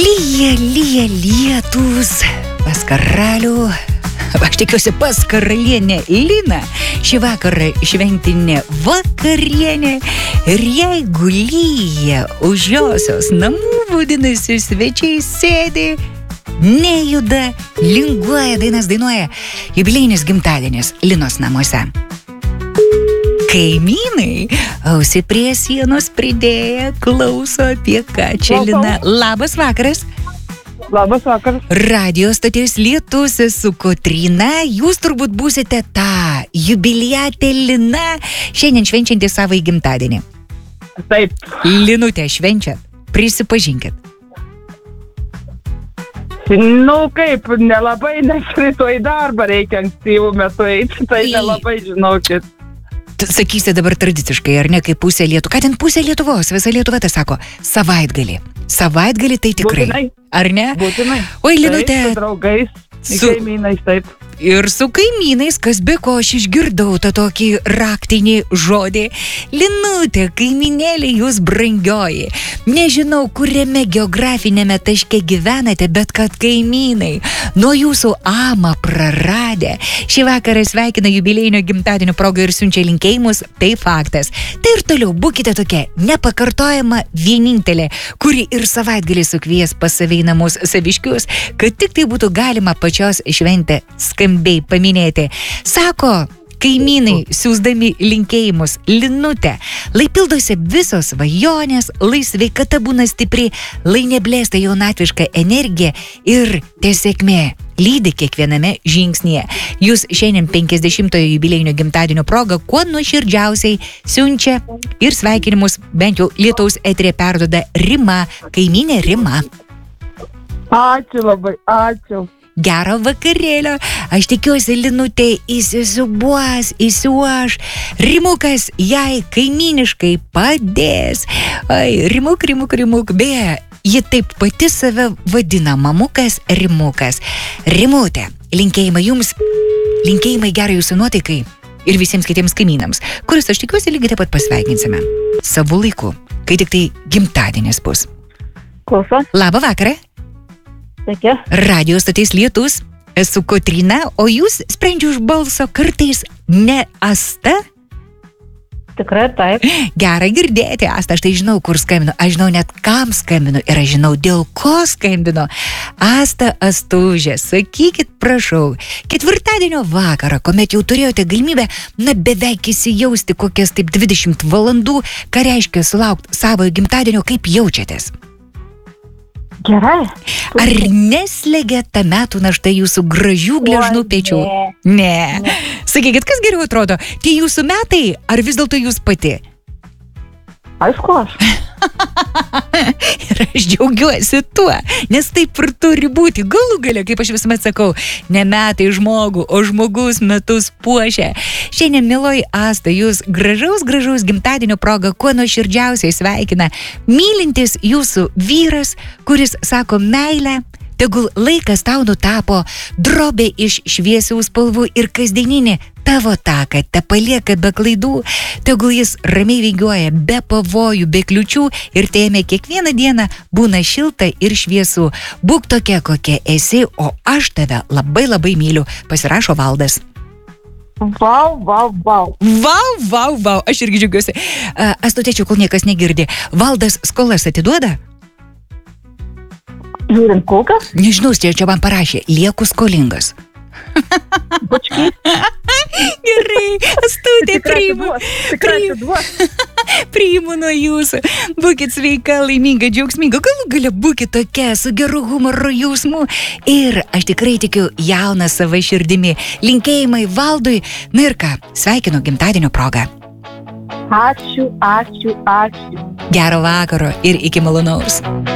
Lyja lietus pas karalių. Aš tikiuosi pas karalienę Liną. Šį vakarą šventinė vakarienė. Ir jeigu lyja už josios namų, vadinasi, svečiai sėdi, nejuda, linguoja, dainas dainuoja. Jubiliejinis gimtadienis Linos namuose. Kaimynai ausį prie sienos pridėję, klauso apie ką čia Lina. Labas vakaras. Labas vakaras. Radio stoties Lietus, esu Kotryna. Jūs turbūt būsite ta jubiliatė Lina, šiandien švenčianti savo gimtadienį. Taip. Linutė švenčiat, prisipažinkit. Nu kaip, nelabai, nes rytoj darbą reikia ankstyvų metų eiti, tai nelabai žinokit. Sakysi dabar tradiciškai, ar ne, kaip pusė Lietuvos. Ką ten pusė Lietuvos? Visa Lietuva tai sako, savaitgalį. Savaitgalį tai tikrai. Būtinai. Ar ne? Būtinai. Oi, Linutė. Taip, su draugais, kaimynais, taip. Ir su kaimynais, kas be ko aš išgirdau tą tokį raktinį žodį. Linutė, kaimynėlė, jūs brangioji. Nežinau, kuriame geografinėme taške gyvenate, bet kad kaimynai nuo jūsų amą praradę. Šį vakarą sveikina jubiliejinio gimtadienio progą ir siunčia linkėjimus, tai faktas. Tai ir toliau būkite tokia nepakartojama vienintelė, kuri ir savaitgalį sukvies pas save į namus saviškius, kad tik tai būtų galima pačios šventę skambiai paminėti. Sako kaimynai, siūsdami linkėjimus, Linutė, lai pildosi visos svajonės, lai sveikata būna stipri, lai neblėsta jaunatviška energija ir tiesėkmė lydi kiekviename žingsnyje. Jūs šiandien 50-ojo jubiliejinio gimtadienio proga kuo nuoširdžiausiai siunčia ir sveikinimus bent jau Lietaus eteryje perduoda Rima, kaimynė Rima. Ačiū labai, ačiū. Gero vakarėlio. Aš tikiuosi, Linutė įsisubuos, įsiuoš. Rimukas jai kaimyniškai padės. Ai, rimuk. Beje, ji taip pati save vadina, mamukas Rimukas. Rimutė, linkėjimai jums, linkėjimai gerai jūsų nuotaikai ir visiems kitiems kaimynams, kuris aš tikiuosi lygiai taip pat pasveikinsime savo laiku, kai tik tai gimtadienis bus. Klauso. Labą vakarą. Sveiki. Radio stoties Lietus, esu Kotryna, o jūs sprendžiu už balso kartais ne Asta? Tikrai taip. Gerai girdėti, Asta, aš tai žinau, kur skambinu, aš žinau net kam skambinu ir aš žinau, dėl ko skambinu. Asta Astužė, sakykit, prašau, ketvirtadienio vakarą, kuomet jau turėjote galimybę, beveik įsijausti kokias taip 20 valandų, ką reiškia sulaukti savo gimtadienio, kaip jaučiatės? Gerai. Ar neslegia ta metų našta jūsų gražių gležnų pečių? Ne. Sakykit, kas geriau atrodo? Tie jūsų metai, ar vis dėlto jūs pati? Aišku, aš. Ir aš džiaugiuosi tuo, nes taip ir turi būti. Galų gale, kaip aš visuomet sakau, ne metai žmogų, o žmogus metus puošia. Šiandien, mieloji Asta, jūs gražaus gimtadienio proga kuo nuoširdžiausiai sveikina mylintis jūsų vyras, kuris sako meilę. Tegul laikas tau nutapo drobė iš šviesių spalvų ir kasdieninį tavo taką te palieka be klaidų. Tegul jis ramiai vingiuoja be pavojų, be kliučių ir tėme kiekvieną dieną būna šilta ir šviesu. Būk tokia, kokia esi, o aš tave labai myliu. Pasirašo Valdas. Vau. Vau, aš irgi džiaugiuosi. Astutėčiau, kol niekas negirdi. Valdas skolas atiduoda? Žiūrint kokias? Nežinau, čia man parašė, lieku skolingas. Bučkiai. Gerai, Astutė, priimu. Priimu nuo jūsų. Būkit sveika, laiminga, džiaugsminga. Galų gale būkit tokia, su geru humoro jausmu. Ir aš tikrai tikiu jauną savo širdimi. Linkėjimai Valdui. Na ir ką, sveikinu gimtadienio progą. Ačiū. Gero vakaro ir iki malonaus.